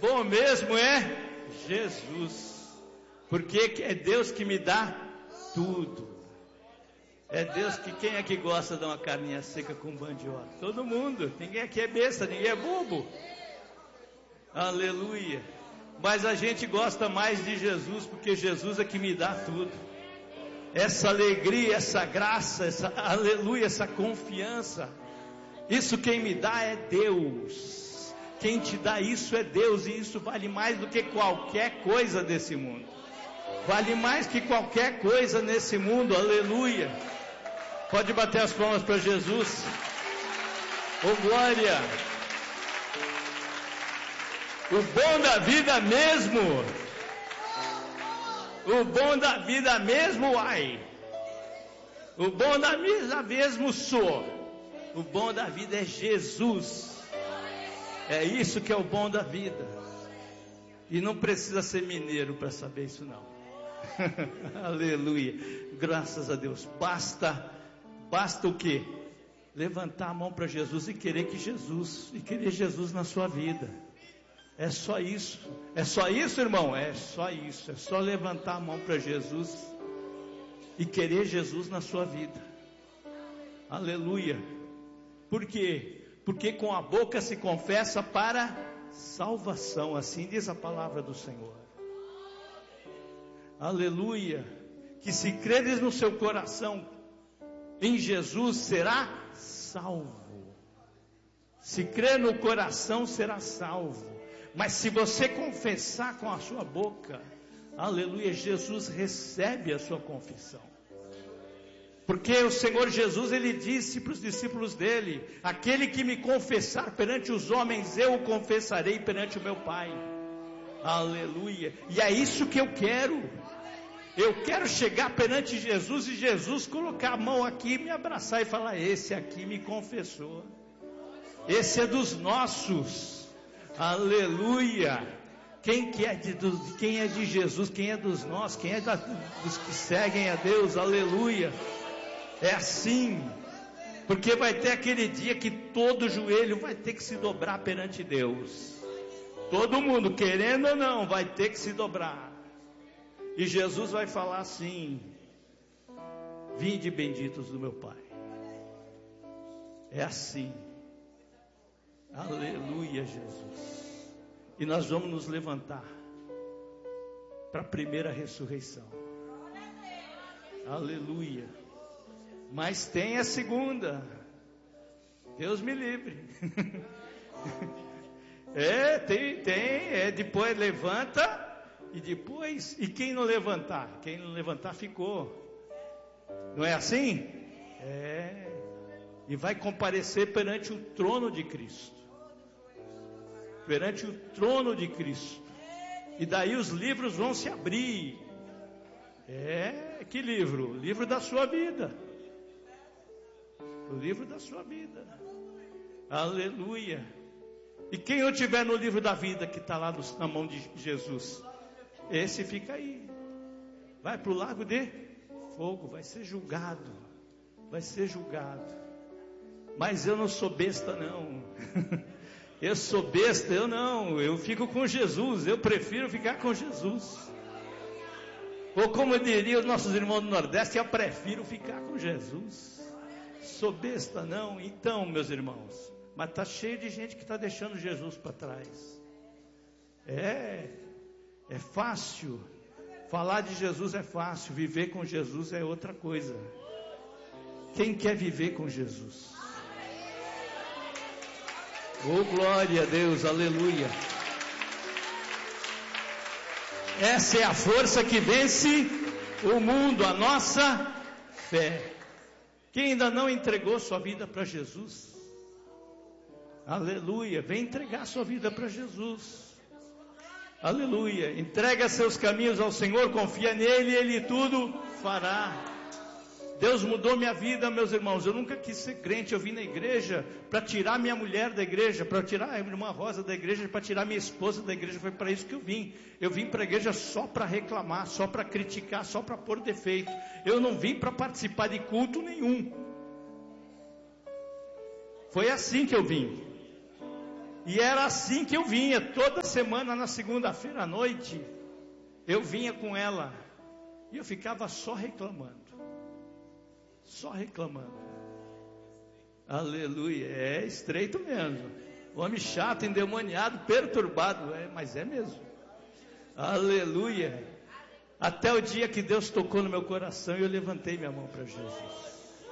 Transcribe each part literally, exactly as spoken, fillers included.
bom mesmo é Jesus, porque é Deus que me dá tudo. É Deus que, quem é que gosta de uma carninha seca com mandioca? Todo mundo, ninguém aqui é besta, ninguém é bobo. Aleluia. Mas a gente gosta mais de Jesus, porque Jesus é que me dá tudo. Essa alegria, essa graça, essa aleluia, essa confiança, isso quem me dá é Deus. Quem te dá isso é Deus, e isso vale mais do que qualquer coisa desse mundo. Vale mais que qualquer coisa nesse mundo, aleluia. Pode bater as palmas para Jesus. Oh glória. O bom da vida mesmo. O bom da vida mesmo, ai. O bom da vida mesmo sou. O bom da vida é Jesus. É isso que é o bom da vida. E não precisa ser mineiro para saber isso não. Aleluia. Graças a Deus. Basta, basta o quê? Levantar a mão para Jesus e querer que Jesus, e querer Jesus na sua vida. É só isso. É só isso, irmão? É só isso. É só levantar a mão para Jesus e querer Jesus na sua vida. Aleluia. Por quê? Porque com a boca se confessa para salvação. Assim diz a palavra do Senhor. Aleluia. Que se creres no seu coração em Jesus, será salvo. Se crer no coração, será salvo. Mas se você confessar com a sua boca, aleluia, Jesus recebe a sua confissão. Porque o Senhor Jesus, Ele disse para os discípulos dele: aquele que me confessar perante os homens, eu o confessarei perante o meu Pai. Aleluia. E é isso que eu quero. Eu quero chegar perante Jesus e Jesus colocar a mão aqui, me abraçar e falar: esse aqui me confessou. Esse é dos nossos. Aleluia. Quem que é de, do, quem é de Jesus, quem é dos nossos, quem é da, dos que seguem a Deus, aleluia. É assim, porque vai ter aquele dia que todo joelho vai ter que se dobrar perante Deus. Todo mundo, querendo ou não, vai ter que se dobrar. E Jesus vai falar assim: vinde benditos do meu Pai. É assim. Aleluia, Jesus. E nós vamos nos levantar para a primeira ressurreição. Aleluia. Mas tem a segunda. Deus me livre. É, tem, tem. É, depois levanta. E depois, e quem não levantar? Quem não levantar ficou. Não é assim? É. E vai comparecer perante o trono de Cristo. Perante o trono de Cristo. E daí os livros vão se abrir. É, que livro? O livro da sua vida. O livro da sua vida. Aleluia. E quem eu tiver no livro da vida, que está lá no, na mão de Jesus, esse fica aí. Vai para o lago de fogo. Vai ser julgado. Vai ser julgado. Mas eu não sou besta não. Eu sou besta, eu não, eu fico com Jesus, eu prefiro ficar com Jesus. Ou como diriam os nossos irmãos do Nordeste, eu prefiro ficar com Jesus. Sou besta não? Então, meus irmãos, mas está cheio de gente que está deixando Jesus para trás. É, é fácil, falar de Jesus é fácil, viver com Jesus é outra coisa. Quem quer viver com Jesus? Oh, glória a Deus, aleluia. Essa é a força que vence o mundo, a nossa fé. Quem ainda não entregou sua vida para Jesus, aleluia, vem entregar sua vida para Jesus. Aleluia, entrega seus caminhos ao Senhor, confia nele e Ele tudo fará. Deus mudou minha vida, meus irmãos. Eu nunca quis ser crente. Eu vim na igreja para tirar minha mulher da igreja, para tirar a irmã Rosa da igreja, para tirar minha esposa da igreja. Foi para isso que eu vim. Eu vim para a igreja só para reclamar, só para criticar, só para pôr defeito. Eu não vim para participar de culto nenhum. Foi assim que eu vim. E era assim que eu vinha, toda semana na segunda-feira à noite, eu vinha com ela, e eu ficava só reclamando, só reclamando. Aleluia, é estreito mesmo, homem chato, endemoniado, perturbado, é, mas é mesmo. Aleluia, até o dia que Deus tocou no meu coração e eu levantei minha mão para Jesus.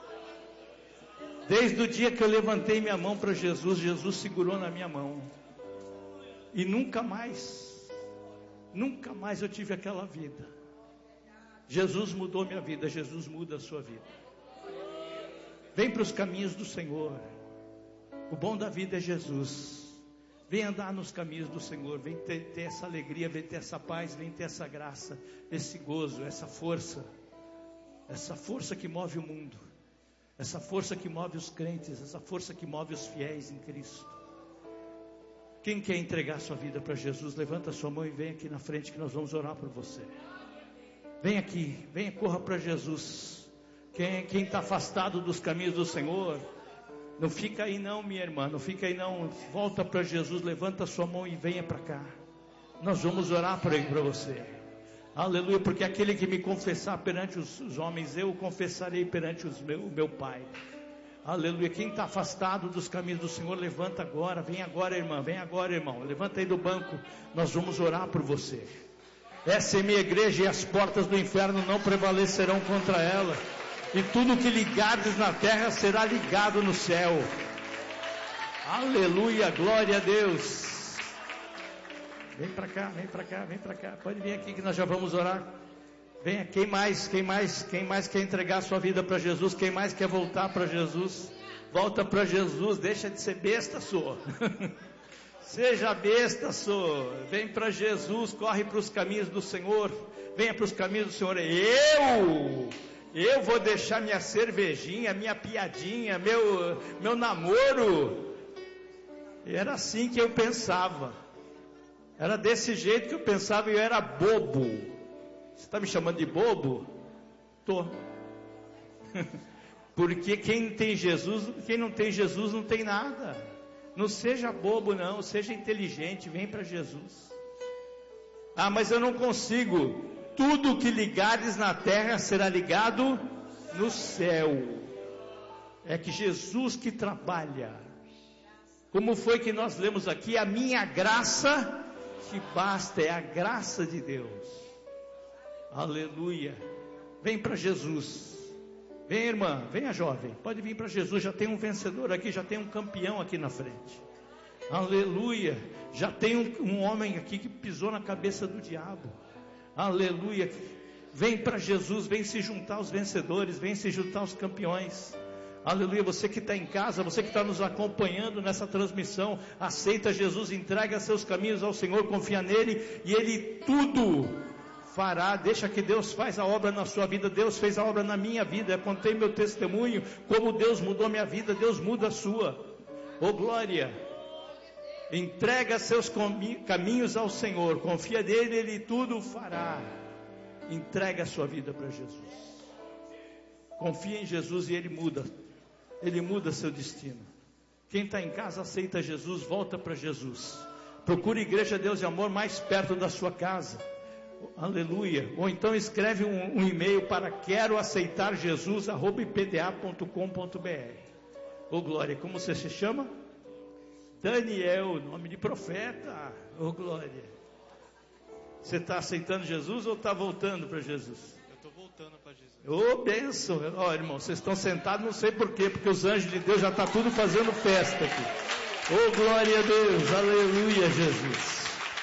Desde o dia que eu levantei minha mão para Jesus, Jesus segurou na minha mão. E nunca mais, nunca mais eu tive aquela vida. Jesus mudou minha vida, Jesus muda a sua vida. Vem para os caminhos do Senhor. O bom da vida é Jesus. Vem andar nos caminhos do Senhor, vem ter, ter essa alegria, vem ter essa paz, vem ter essa graça, esse gozo, essa força. Essa força que move o mundo. Essa força que move os crentes, essa força que move os fiéis em Cristo. Quem quer entregar sua vida para Jesus, levanta sua mão e vem aqui na frente que nós vamos orar por você. Vem aqui, venha, corra para Jesus. Quem está afastado dos caminhos do Senhor, não fica aí não, minha irmã, não fica aí não. Volta para Jesus, levanta sua mão e venha para cá. Nós vamos orar para você. Aleluia, porque aquele que me confessar perante os, os homens, eu o confessarei perante os meu, o meu Pai. Aleluia, quem está afastado dos caminhos do Senhor, levanta agora, vem agora, irmã, vem agora, irmão, levanta aí do banco, nós vamos orar por você. Essa é minha igreja e as portas do inferno não prevalecerão contra ela, e tudo que ligares na terra será ligado no céu. Aleluia, glória a Deus. Vem para cá, vem para cá, vem para cá. Pode vir aqui que nós já vamos orar. Venha, quem mais, quem mais, quem mais quer entregar sua vida para Jesus? Quem mais quer voltar para Jesus? Volta para Jesus, deixa de ser besta, sua. Seja besta, sua. Vem para Jesus, corre para os caminhos do Senhor. Venha para os caminhos do Senhor. Eu, eu vou deixar minha cervejinha, minha piadinha, meu, meu namoro. E era assim que eu pensava. Era desse jeito que eu pensava e eu era bobo. Você está me chamando de bobo? Estou. Porque quem tem Jesus, quem não tem Jesus não tem nada. Não seja bobo não, seja inteligente, vem para Jesus. Ah, mas eu não consigo. Tudo que ligares na terra será ligado no céu. É que Jesus que trabalha. Como foi que nós lemos aqui? A minha graça que basta, é a graça de Deus. Aleluia. Vem para Jesus. Vem, irmã, venha, jovem, pode vir para Jesus. Já tem um vencedor aqui, já tem um campeão aqui na frente. Aleluia. Já tem um, um homem aqui que pisou na cabeça do diabo. Aleluia. Vem para Jesus, vem se juntar aos vencedores, vem se juntar aos campeões. Aleluia, você que está em casa, você que está nos acompanhando nessa transmissão, aceita Jesus, entrega seus caminhos ao Senhor, confia nele e Ele tudo fará. Deixa que Deus faz a obra na sua vida. Deus fez a obra na minha vida, eu contei meu testemunho, como Deus mudou minha vida, Deus muda a sua. Oh glória, entrega seus caminhos ao Senhor, confia nele, Ele tudo fará. Entrega a sua vida para Jesus, confia em Jesus e Ele muda. Ele muda seu destino. Quem está em casa aceita Jesus, volta para Jesus. Procure Igreja Deus e Amor mais perto da sua casa. Aleluia. Ou então escreve um, um e-mail para quero aceitar Jesus arroba i p d a ponto com ponto b r. Ô glória, como você se chama? Daniel, nome de profeta. Ô glória. Você está aceitando Jesus ou está voltando para Jesus? Ô oh, bênção, ó oh, irmão, vocês estão sentados, não sei porquê, porque os anjos de Deus já estão tudo fazendo festa aqui. Ô oh, glória a Deus, aleluia, Jesus.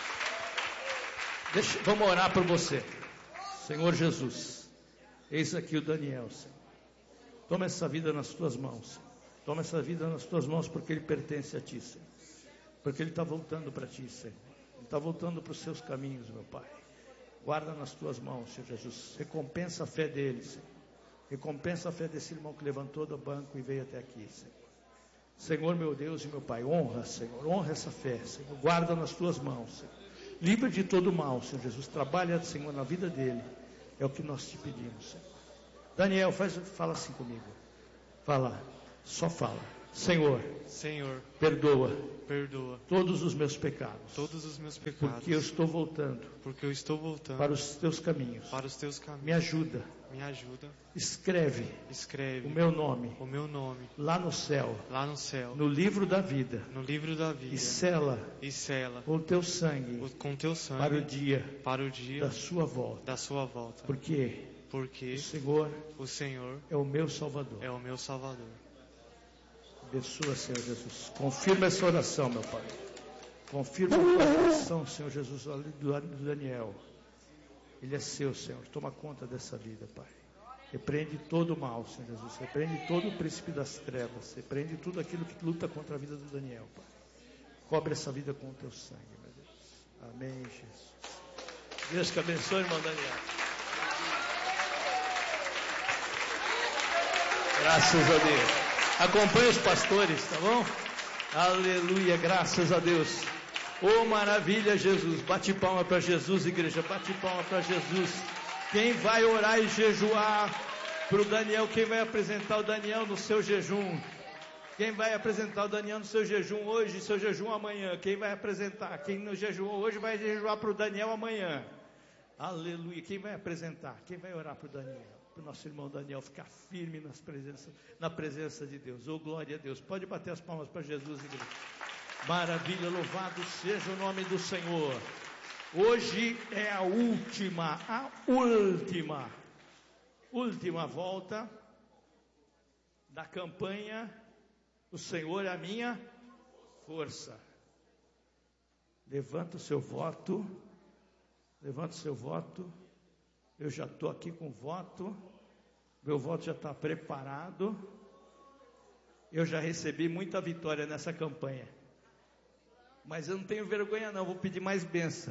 Deixa, vamos orar por você. Senhor Jesus, eis aqui o Daniel, Senhor. Toma essa vida nas tuas mãos, Senhor. Toma essa vida nas tuas mãos, porque ele pertence a ti, Senhor. Porque ele está voltando para ti, Senhor. Ele está voltando para os seus caminhos, meu Pai. Guarda nas tuas mãos, Senhor Jesus. Recompensa a fé dele, Senhor. Recompensa a fé desse irmão que levantou do banco e veio até aqui, Senhor. Senhor, meu Deus e meu Pai, honra, Senhor. Honra essa fé, Senhor. Guarda nas tuas mãos, Senhor. Livra de todo mal, Senhor Jesus. Trabalha, Senhor, na vida dele. É o que nós te pedimos, Senhor. Daniel, faz, fala assim comigo. Fala. Só fala. Senhor, Senhor, perdoa perdoa todos os meus pecados, todos os meus pecados, porque eu estou voltando porque eu estou voltando para os teus caminhos. para os teus caminhos. Me ajuda, Me ajuda, escreve escreve o meu nome o meu nome lá no céu, lá no céu, no livro da vida, no livro da e vida, sela e sela com o teu sangue o- com teu sangue para o dia para o dia da sua volta, da sua volta, porque porque o Senhor o Senhor é o meu Salvador. é o meu Salvador. Abençoa, Senhor Jesus. Confirma essa oração, meu Pai. Confirma a oração, Senhor Jesus, do Daniel. Ele é seu, Senhor. Toma conta dessa vida, Pai. Repreende todo o mal, Senhor Jesus. Repreende todo o príncipe das trevas. Repreende tudo aquilo que luta contra a vida do Daniel, Pai. Cobre essa vida com o teu sangue, meu Deus. Amém, Jesus. Deus te abençoe, irmão Daniel. Graças a Deus. Acompanhe os pastores, tá bom? Aleluia, graças a Deus. Oh, maravilha, Jesus. Bate palma para Jesus, igreja. Bate palma para Jesus. Quem vai orar e jejuar para o Daniel? Quem vai apresentar o Daniel no seu jejum? Quem vai apresentar o Daniel no seu jejum hoje, seu jejum amanhã? Quem vai apresentar? Quem no jejum hoje vai jejuar para o Daniel amanhã? Aleluia. Quem vai apresentar? Quem vai orar para o Daniel? Para o nosso irmão Daniel ficar firme nas presença, na presença de Deus. Oh, glória a Deus. Pode bater as palmas para Jesus, igreja. Maravilha, louvado seja o nome do Senhor. Hoje é a última, a última, última volta da campanha O Senhor é a minha força. Levanta o seu voto, levanta o seu voto. Eu já estou aqui com voto, meu voto já está preparado. Eu já recebi muita vitória nessa campanha, mas eu não tenho vergonha não, vou pedir mais bênção.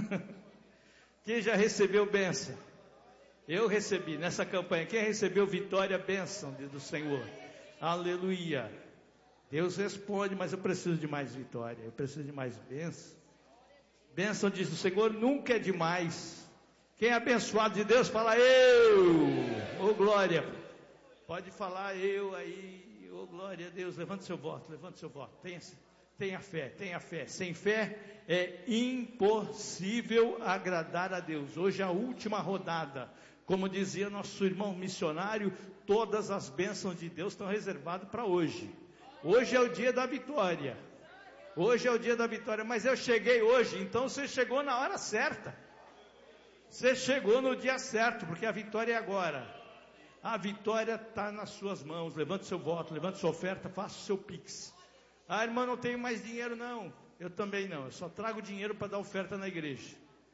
Quem já recebeu bênção? Eu recebi nessa campanha. Quem recebeu vitória, bênção do Senhor? Aleluia. Deus responde, mas eu preciso de mais vitória, eu preciso de mais bênção. Bênção diz o Senhor, nunca é demais. Quem é abençoado de Deus, fala eu, ô oh, glória, pode falar eu aí, ô oh, glória a Deus, levante seu voto, levante seu voto, tenha, tenha fé, tenha fé, sem fé é impossível agradar a Deus. Hoje é a última rodada, como dizia nosso irmão missionário, todas as bênçãos de Deus estão reservadas para hoje. Hoje é o dia da vitória, hoje é o dia da vitória, mas eu cheguei hoje, então você chegou na hora certa. Você chegou no dia certo, porque a vitória é agora. A vitória está nas suas mãos. Levante seu voto, levante sua oferta, faça o seu pix. Ah, irmão, não tenho mais dinheiro não. Eu também não, eu só trago dinheiro para dar oferta na igreja.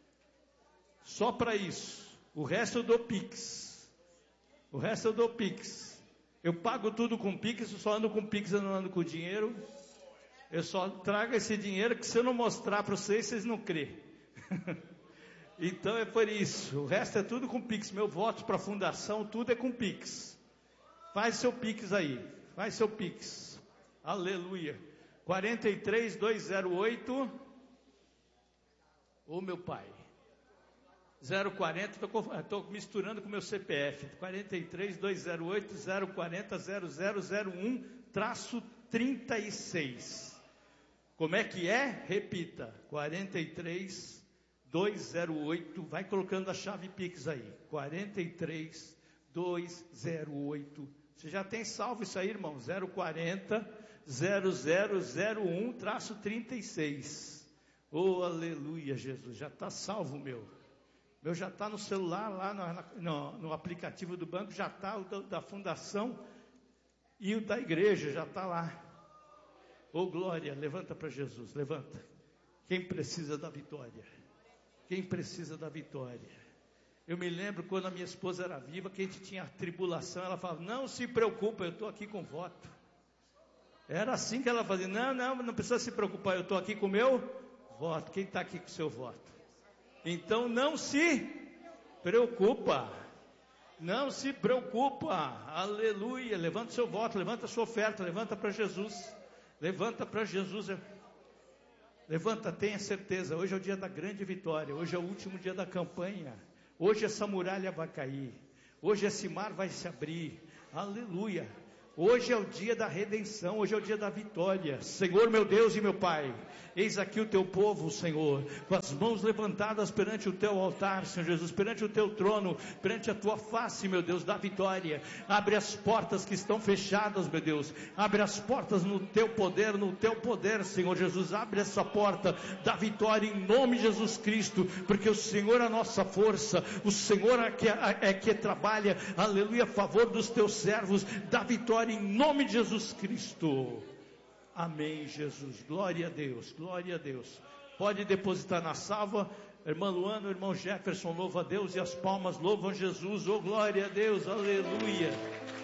Só para isso. O resto eu dou pix. O resto eu dou pix. Eu pago tudo com pix, eu só ando com pix, eu não ando com dinheiro. Eu só trago esse dinheiro que se eu não mostrar para vocês, vocês não crêem. Então é por isso, o resto é tudo com Pix, meu voto para a fundação, tudo é com Pix. Faz seu Pix aí, faz seu Pix, aleluia. quarenta e três, duzentos e oito, ô meu pai, zero quarenta, estou misturando com o meu C P F, quarenta e três, duzentos e oito, zero quarenta, zero zero zero um, traço trinta e seis. Como é que é? Repita, quarenta e três, duzentos e oito, vai colocando a chave Pix aí, quarenta e três, duzentos e oito, você já tem salvo isso aí, irmão, zero quarenta, zero zero zero um, traço trinta e seis, oh aleluia Jesus, já está salvo o meu, meu já está no celular lá no, no, no aplicativo do banco, já está o da, da fundação e o da igreja, já está lá, oh glória, levanta para Jesus, levanta, quem precisa da vitória? Quem precisa da vitória? Eu me lembro quando a minha esposa era viva, que a gente tinha tribulação, ela falava, não se preocupa, eu estou aqui com voto. Era assim que ela fazia, não, não, não precisa se preocupar, eu estou aqui com o meu voto. Quem está aqui com o seu voto? Então não se preocupa, não se preocupa, aleluia, levanta o seu voto, levanta a sua oferta, levanta para Jesus, levanta para Jesus, levanta, tenha certeza, hoje é o dia da grande vitória, hoje é o último dia da campanha, hoje essa muralha vai cair, hoje esse mar vai se abrir, aleluia, Hoje é o dia da redenção, hoje é o dia da vitória. Senhor meu Deus e meu Pai, eis aqui o teu povo, Senhor, com as mãos levantadas perante o teu altar, Senhor Jesus, perante o teu trono, perante a tua face, meu Deus, da vitória. Abre as portas que estão fechadas, meu Deus, abre as portas no teu poder, no teu poder, Senhor Jesus, abre essa porta da vitória em nome de Jesus Cristo, porque o Senhor é a nossa força, o Senhor é que, é que trabalha, aleluia, a favor dos teus servos, da vitória em nome de Jesus Cristo. Amém, Jesus, glória a Deus, glória a Deus. Pode depositar na salva, irmã Luana, irmão Jefferson, louva a Deus, e as palmas louvam Jesus, oh glória a Deus, aleluia.